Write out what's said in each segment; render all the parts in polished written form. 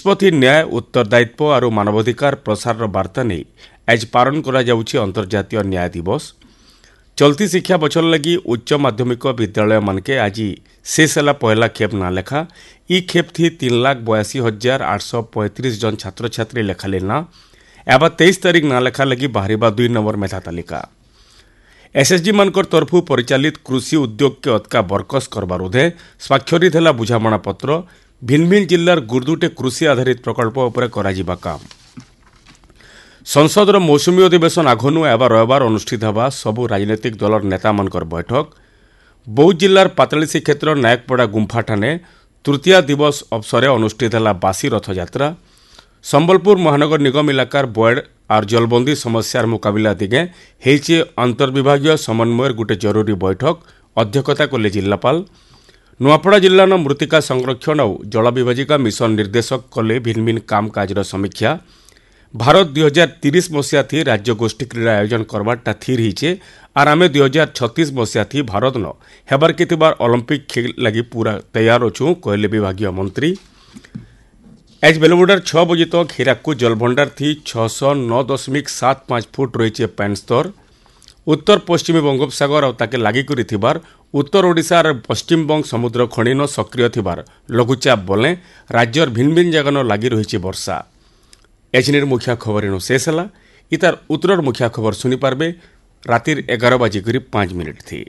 निष्पत्ति न्याय उत्तरदायित्व और मानवाधिकार प्रसार वार्ता नहीं आज पालन करा जाउछि अंतर्जातीय न्याय दिवस। चलती शिक्षा बचल लगी उच्च माध्यमिक विद्यालय मानके आज शेष है पहला खेप ना लेखा। ई खेप थी 3,82,835 जन छात्र छात्री लेखाले ना एवं 23 तारीख ना लेखा लगी बाहर 2 नंबर मेधा तालिका। एसएसजी मानकर तरफु परिचालित कृषि उद्योग के अतका बरकस करबार उधे स्वाक्षरित है बुझामणा पत्र। भिन्न भिन्न जिल्लार गुर्दुटे कृषि आधारित प्रकल्प उपर कराजिबा काम। संसदर मौसुमी अधिवेशन आघनु एवं रविवार अनुष्ठित होगा सबु राजनैतिक दलर नेता मानकर बैठक। बौद्ध जिल्लार पाताली श्रीक्षेत्र नायकपड़ा गुंफा ठाने तृतीय दिवस अवसर अनुष्ठित है बासी रथयात्रा। संबलपुर महानगर निगम इलाकार बॉयड और जलबंदी समस्यार मुकाबला दिगे हेचे अंतर्विभागीय समन्वयर गोटे जरूरी बैठक अध्यक्षता कले जिल्लापाल। नुआपड़ा जिल्लार मृत्तिका संरक्षण और जल विभाजिका मिशन निर्देशक कले भिन्न भिन्न काम काजर समीक्षा। भारत 2030 मसीहा थी राज्य गोष्ठी क्रीड़ा आयोजन करवाटा थिर हिचे और आमे 2036 मसीहा थी भारत न हेबार के ओलंपिक खेल लगी पूरा तैयार अच्छू कहले विभागीय मंत्री। आज बेलमुडार 6 बजे तक हीराकू जलभंडार थी 609.75 फुट रही पानी स्तर। उत्तर पश्चिमी बंगोपसागर और ताके लागी करिथिबार उत्तर ओडिशा और पश्चिम बंग समुद्र खंडीन सक्रिय थिबार लघुचाप बोले राज्यर भिन्न भिन्न जगह लागी रही वर्षा। एचनिर मुख्य खबर इनो शेष है। इतार उत्तर मुख्य खबर सुनी पारबे रातिर 11:05 थी।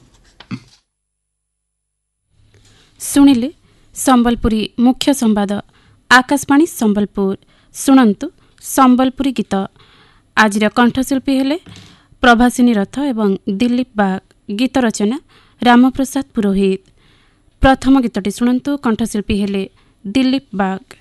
सुनिले संबलपुरी मुख्य संवाद आकाशवाणी संबलपुर। शुणन्तु संबलपुरी गीत। आज कंठशिल्पी हेले प्रभासिनी रथ एवं दिलीप बाग। गीत रचना रामप्रसाद पुरोहित। प्रथम गीतटी शुणन्तु कंठशिल्पी हेले दिलीप बाग।